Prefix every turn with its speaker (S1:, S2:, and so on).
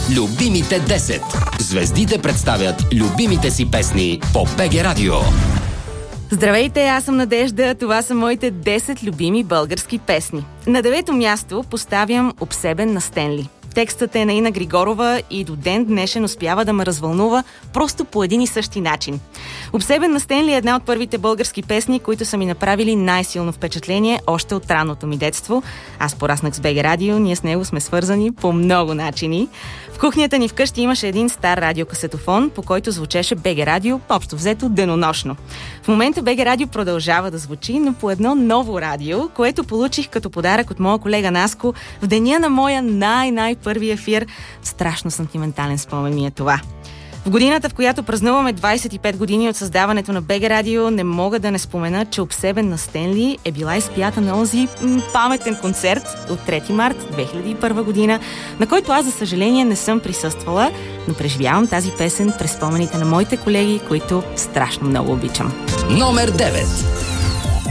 S1: Любимите 10. Звездите представят любимите си песни по БГ Радио.
S2: Здравейте, аз съм Надежда. Това са моите 10 любими български песни. На 9-то място поставям "Обсебен" на Стенли. Текстът е на Ина Григорова и до ден днешен успява да ме развълнува просто по един и същи начин. "Обсебен" на Стенли е една от първите български песни, които са ми направили най-силно впечатление още от ранното ми детство. Аз пораснах с БГ Радио, ние с него сме свързани по много начини. В кухнята ни вкъщи имаше един стар радиокасетофон, по който звучеше БГ Радио, общо взето денонощно. В момента БГ Радио продължава да звучи, но по едно ново радио, което получих като подарък от моя колега Наско в деня на моя най-първи ефир. Страшно сантиментален спомен ми е това. В годината, в която празнуваме 25 години от създаването на БГ Радио, не мога да не спомена, че "Обсебен" на Стенли е била изпята на онзи паметен концерт от 3 март 2001 година, на който аз, за съжаление, не съм присъствала, но преживявам тази песен през спомените на моите колеги, които страшно много обичам.
S1: Номер 9.